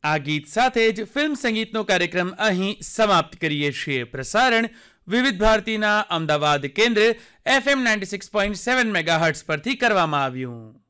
આ ગીત સાથે જ ફિલ્મ સંગીતનો કાર્યક્રમ અહીં સમાપ્ત કરીએ છીએ. પ્રસારણ વિવિધ ભારતીના અમદાવાદ કેન્દ્ર FM 96.7 મેગાહર્ટ્ઝ પરથી કરવામાં આવ્યું.